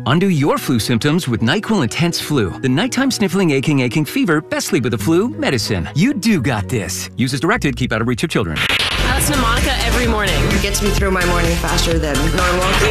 Undo your flu symptoms with NyQuil Intense Flu. The nighttime sniffling, aching fever, best sleep with the flu medicine. You do got this. Use as directed. Keep out of reach of children. I listen to Monica every morning. It gets me through my morning faster than normal.